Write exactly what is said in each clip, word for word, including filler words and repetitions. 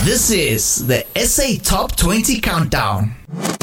This is the S A Top twenty Countdown.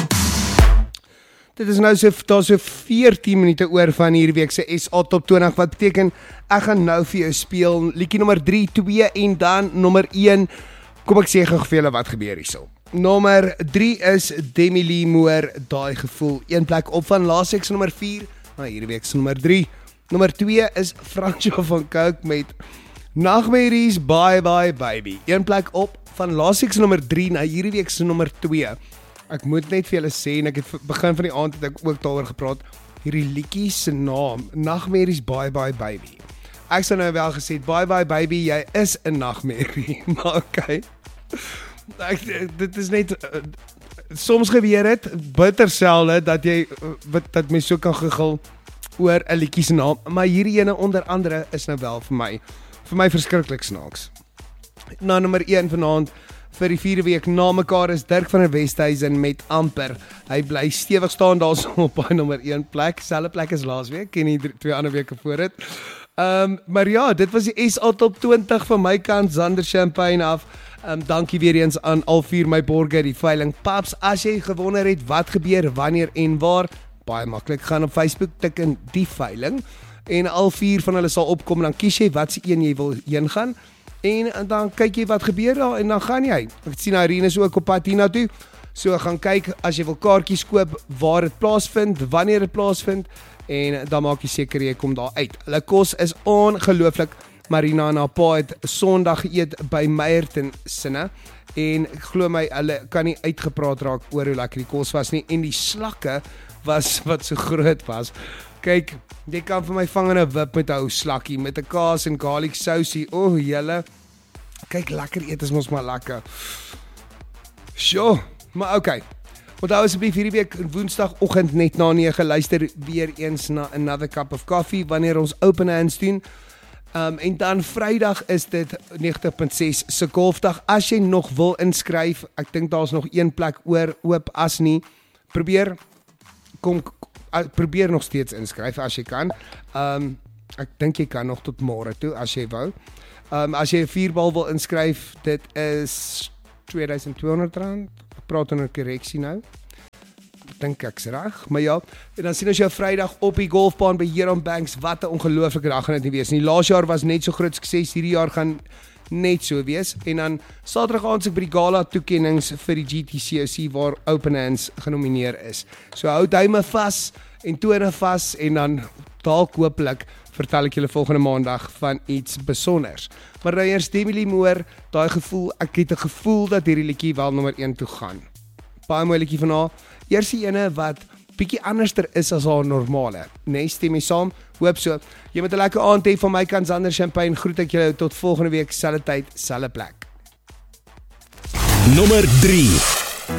Dit is nou so, daar so veertien minute oor van hierdie week se S A Top twintig, wat beteken, ek gaan nou vir jou speel, liedjie nommer drie, twee en dan nommer een, kom ek sê gou vir julle wat gebeur hierso. Nommer drie is Demi Lee Moore, Daai Gevoel, een plek op van Lasix nommer vier, maar hierdie week se nommer drie. Nommer twee is Franco van Coke met Nagmerries, Bye Bye Baby, een plek op van Lasix nommer drie, na hierdie week se nommer twee. Ek moet net vir julle sê, en ek het begin van die aand het ek ook daaroor gepraat, hierdie liedjie se naam, Nagmerries Bye Bye Baby. Ek sou nou wel gesê, Bye Bye Baby, jy is 'n nagmerrie, maar okay. Ek, dit is net, uh, soms gebeur het, bitter selde, dat jy, uh, dat mens so kan gegil oor 'n liedjie se naam, maar hierdie ene onder andere is nou wel vir my, vir my verskriklik snaaks. Na nommer een vanaand, vir die vierde week na mekaar is Dirk van der Westhuizen met Amper. Hy bly stewig staan daar so op by nommer een plek, selfde plek as laas week, en die twee ander weke voor dit. Um, maar ja, dit was die S A Top twintig van my kant, Zander Champagne af. Um, dankie weer eens aan al vier my borgers, die veiling Paps. As jy gewonder het wat gebeur, wanneer en waar, baie maklik, gaan op Facebook, tik in die veiling, en al vier van hulle sal opkom, en dan kies jy wat se een jy wil heen gaan, en dan kyk jy wat gebeur daar, en dan gaan jy. Ek sien Irene is ook op pad hiernatoe, so gaan kyk, as jy wil kaartjies koop, waar dit plaasvind, wanneer dit plaasvind, en dan maak jy seker jy kom daar uit. Hulle kos is ongelooflik. Marina en haar pa het Sondag geëet by Meyerton sinne, en ek glo my, hulle kan nie uitgepraat raak oor hoe lekker die kos was nie, en die slakke was wat so groot was. Kyk, jy kan vir my vang in 'n wip met 'n ou slakkie, met 'n kaas en garlic sousie, o, oh, julle, kyk, lekker eet is mos maar lekker. Sjoe, maar okay. Onthou asseblief hierdie week woensdagoggend net na nege, luister weer eens na Another Cup of Coffee, wanneer ons open hands doen. Um, en dan Vrydag is dit negentig punt ses se golfdag. As jy nog wil inskryf, ek dink daar's nog een plek oor oop, as nie, probeer, kom, probeer nog steeds inskryf as jy kan. Um, ek dink jy kan nog tot môre toe, as jy wou. Um, as jy 'n vierbal wil inskryf, dit is twee duisend tweehonderd rand. Ek praat onder korreksie nou. Dink ek's reg, maar ja, en dan sien ons jou Vrydag op die golfbaan by Heron Banks. Wat 'n ongelooflike dag gaan dit nie wees nie. Laas jaar was net so groot sukses, hierdie jaar gaan net so wees. En dan Saterdag aand se by die gala toekennings vir die G T C O C waar Open Hands genomineer is. So hou duime vas en tone vas, en dan dalk hopelik vertel ek julle volgende maandag van iets besonders. Maar nou eers Demi Lee Moore, Daai Gevoel, ek het 'n gevoel dat hierdie liedjie wel nommer een toe gaan. Baie mooi liedjie van haar. Eers die ene wat bietjie anderster is as haar normale. Nee, stem jy saam? Hoop so. Jy moet 'n lekker aand hê van my kant, Zander Champagne. Groet ek julle tot volgende week, selfde tyd, selfde plek. Nommer drie.